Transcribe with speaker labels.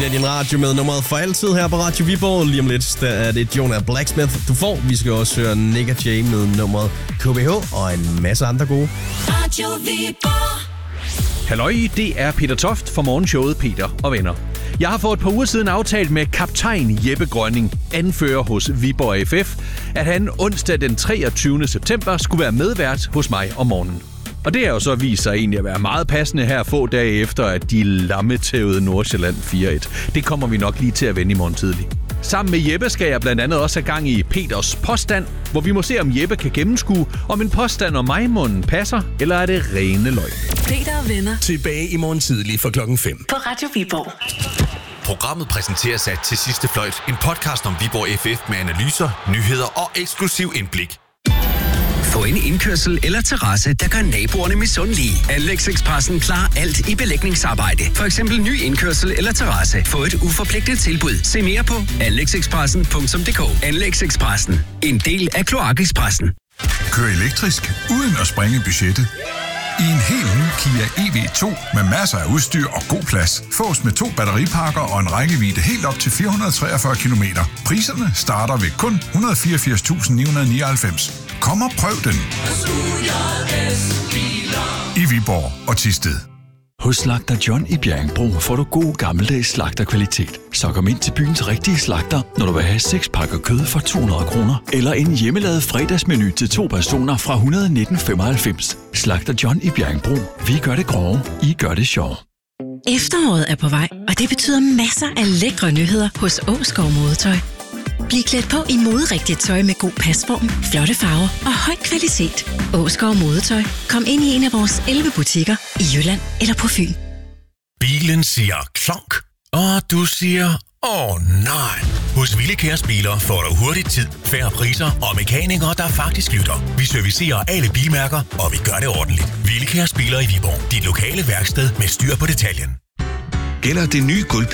Speaker 1: af din radio med nummeret for altid her på Radio Viborg. Lige om lidt, der er det Jonah Blacksmith, du får. Vi skal også høre Nick og Jay med nummeret KBH og en masse andre gode.
Speaker 2: Radio Viborg.
Speaker 3: Halløj, det er Peter Toft fra morgenshowet Peter og Venner. Jeg har for et par uger siden aftalt med kaptajn Jeppe Grønning, anfører hos Viborg FF, at han onsdag den 23. september skulle være medvært hos mig om morgenen. Og det er jo så vist sig egentlig at være meget passende her få dage efter, at de lammetævede Nordsjælland 4-1. Det kommer vi nok lige til at vende i morgen tidlig. Sammen med Jeppe skal jeg blandt andet også have gang i Peters påstand, hvor vi må se, om Jeppe kan gennemskue, om en påstand om mig-munden passer, eller er det rene løgn.
Speaker 2: Peter og Venner.
Speaker 4: Tilbage i morgen tidlig fra 5:00.
Speaker 2: På Radio Viborg.
Speaker 5: Programmet præsenteres af Til Sidste Fløjt, en podcast om Viborg FF med analyser, nyheder og eksklusiv indblik.
Speaker 6: Få en indkørsel eller terrasse, der gør naboerne misundelige. Anlægsexpressen klarer alt i belægningsarbejde. For eksempel ny indkørsel eller terrasse. Få et uforpligtet tilbud. Se mere på anlægsexpressen.dk. Anlægsexpressen. En del af Kloakekspressen.
Speaker 7: Kør elektrisk uden at sprænge budgettet. I en helt ny Kia EV2 med masser af udstyr og god plads. Fås med 2 batteripakker og en rækkevidde helt op til 443 km. Priserne starter ved kun 184.999. Kom og prøv den. I Viborg og Thisted.
Speaker 8: Hos Slagter John i Bjerringbro får du god gammeldags slagterkvalitet. Så kom ind til byens rigtige slagter, når du vil have 6 pakker kød for 200 kroner. Eller en hjemmelavet fredagsmenu til 2 personer fra 119,95. Slagter John i Bjerringbro. Vi gør det grove, I gør det sjov.
Speaker 9: Efteråret er på vej, og det betyder masser af lækre nyheder hos Åskov Modetøj. Bliv klædt på i moderigtigt tøj med god pasform, flotte farver og høj kvalitet. Åskov Modetøj. Kom ind i en af vores 11 butikker i Jylland eller på Fyn.
Speaker 5: Bilen siger klonk, og du siger nej. Hos Villecars Biler får du hurtigt tid, færre priser og mekanikere, der faktisk lytter. Vi servicerer alle bilmærker, og vi gør det ordentligt. Villecars Biler i Viborg. Dit lokale værksted med styr på detaljen.
Speaker 4: Gælder det nye gulv